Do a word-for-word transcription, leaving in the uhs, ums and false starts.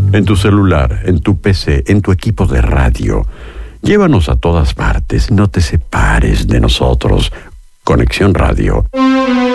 En tu celular, en tu P C, en tu equipo de radio. Llévanos a todas partes, no te separes de nosotros. Conexión Radio.